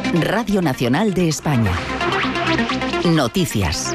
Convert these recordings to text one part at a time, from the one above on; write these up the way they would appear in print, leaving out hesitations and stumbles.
Radio Nacional de España. Noticias.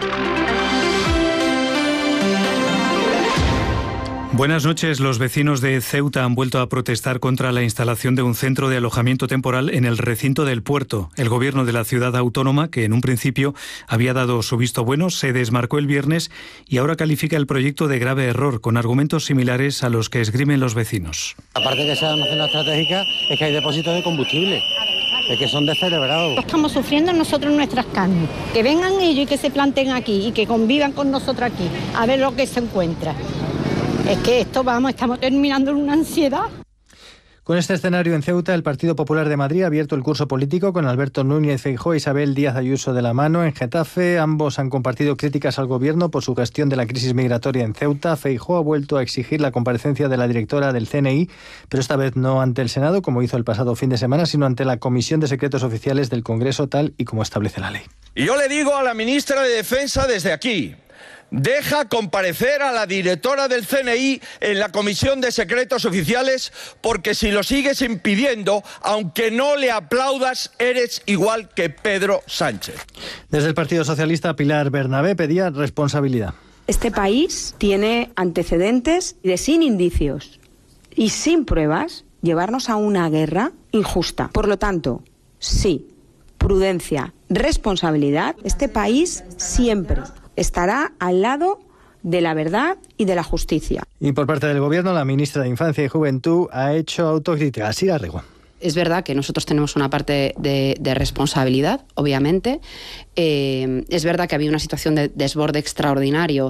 Buenas noches. Los vecinos de Ceuta han vuelto a protestar contra la instalación de un centro de alojamiento temporal en el recinto del puerto. El gobierno de la ciudad autónoma, que en un principio había dado su visto bueno, se desmarcó el viernes y ahora califica el proyecto de grave error, con argumentos similares a los que esgrimen los vecinos. Aparte de que sea una zona estratégica, es que hay depósitos de combustible. Es que son descerebrados. Estamos sufriendo nosotros nuestras carnes. Que vengan ellos y que se planten aquí y que convivan con nosotros aquí, a ver lo que se encuentra. Es que estamos terminando en una ansiedad. Con este escenario en Ceuta, el Partido Popular de Madrid ha abierto el curso político con Alberto Núñez Feijóo e Isabel Díaz Ayuso de la mano. En Getafe, ambos han compartido críticas al gobierno por su gestión de la crisis migratoria en Ceuta. Feijóo ha vuelto a exigir la comparecencia de la directora del CNI, pero esta vez no ante el Senado, como hizo el pasado fin de semana, sino ante la Comisión de Secretos Oficiales del Congreso, tal y como establece la ley. Y yo le digo a la ministra de Defensa desde aquí: deja comparecer a la directora del CNI en la Comisión de Secretos Oficiales, porque si lo sigues impidiendo, aunque no le aplaudas, eres igual que Pedro Sánchez. Desde el Partido Socialista, Pilar Bernabé pedía responsabilidad. Este país tiene antecedentes de, sin indicios y sin pruebas, llevarnos a una guerra injusta. Por lo tanto, sí, prudencia, responsabilidad. Este país siempre estará al lado de la verdad y de la justicia. Y por parte del Gobierno, la ministra de Infancia y Juventud ha hecho autocrítica. Sira Rego. Es verdad que nosotros tenemos una parte de responsabilidad, obviamente. Es verdad que había una situación de desborde extraordinario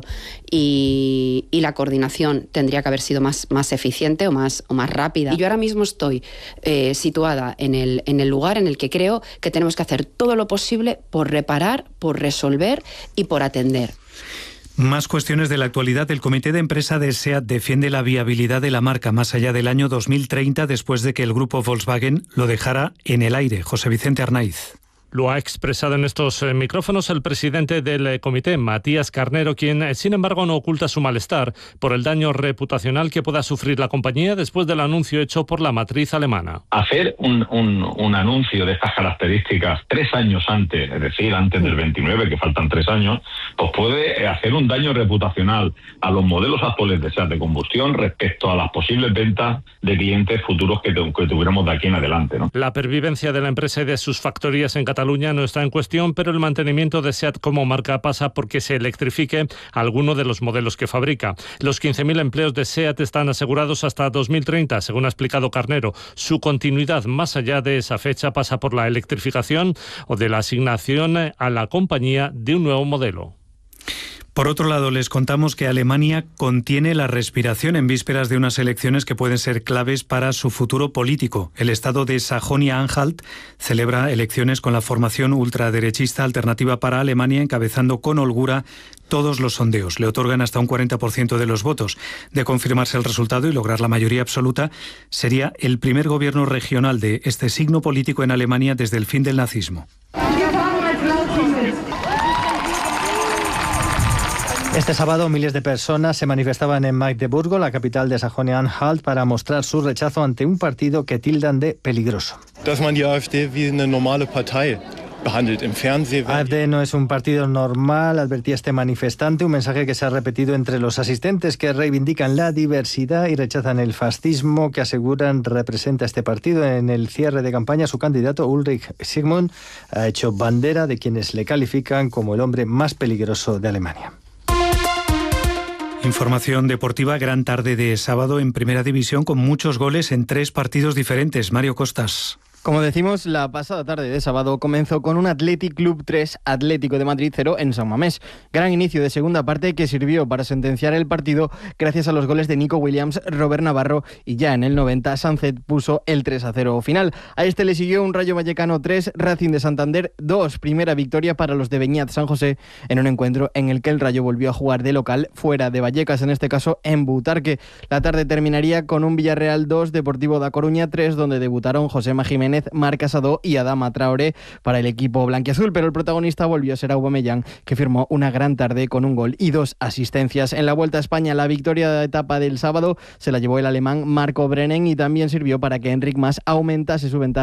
y la coordinación tendría que haber sido más eficiente o más rápida. Y yo ahora mismo estoy situada en el lugar en el que creo que tenemos que hacer todo lo posible por reparar, por resolver y por atender. Más cuestiones de la actualidad. El comité de empresa de SEAT defiende la viabilidad de la marca más allá del año 2030 después de que el grupo Volkswagen lo dejara en el aire. José Vicente Arnaiz. Lo ha expresado en estos micrófonos el presidente del comité, Matías Carnero, quien, sin embargo, no oculta su malestar por el daño reputacional que pueda sufrir la compañía después del anuncio hecho por la matriz alemana. Hacer un anuncio de estas características 3 años antes, es decir, antes del 29, que faltan 3 años, pues puede hacer un daño reputacional a los modelos actuales de SEAT de combustión respecto a las posibles ventas de clientes futuros que tuviéramos de aquí en adelante, ¿no? La pervivencia de la empresa y de sus factorías en Cataluña no está en cuestión, pero el mantenimiento de SEAT como marca pasa porque se electrifique alguno de los modelos que fabrica. Los 15.000 empleos de SEAT están asegurados hasta 2030, según ha explicado Carnero. Su continuidad más allá de esa fecha pasa por la electrificación o de la asignación a la compañía de un nuevo modelo. Por otro lado, les contamos que Alemania contiene la respiración en vísperas de unas elecciones que pueden ser claves para su futuro político. El estado de Sajonia-Anhalt celebra elecciones con la formación ultraderechista Alternativa para Alemania encabezando con holgura todos los sondeos. Le otorgan hasta un 40% de los votos. De confirmarse el resultado y lograr la mayoría absoluta, sería el primer gobierno regional de este signo político en Alemania desde el fin del nazismo. Este sábado miles de personas se manifestaban en Magdeburgo, la capital de Sajonia-Anhalt, para mostrar su rechazo ante un partido que tildan de peligroso. AfD no es un partido normal, advertía este manifestante, un mensaje que se ha repetido entre los asistentes que reivindican la diversidad y rechazan el fascismo que aseguran representa este partido. En el cierre de campaña, su candidato Ulrich Sigmund ha hecho bandera de quienes le califican como el hombre más peligroso de Alemania. Información deportiva, gran tarde de sábado en Primera División con muchos goles en 3 partidos diferentes. Mario Costas. Como decimos, la pasada tarde de sábado comenzó con un Athletic Club 3, Atlético de Madrid 0 en San Mamés. Gran inicio de segunda parte que sirvió para sentenciar el partido gracias a los goles de Nico Williams, Robert Navarro y ya en el 90 Sánchez puso el 3-0 final. A este le siguió un Rayo Vallecano 3, Racing de Santander 2, primera victoria para los de Beñat San José en un encuentro en el que el Rayo volvió a jugar de local fuera de Vallecas, en este caso en Butarque. La tarde terminaría con un Villarreal 2, Deportivo da Coruña 3, donde debutaron Josema Jiménez, Marc Casado y Adama Traoré para el equipo blanquiazul, pero el protagonista volvió a ser Aubameyang, que firmó una gran tarde con un gol y 2 asistencias. En la Vuelta a España, la victoria de etapa del sábado se la llevó el alemán Marco Brennen y también sirvió para que Enric Mas aumentase su ventaja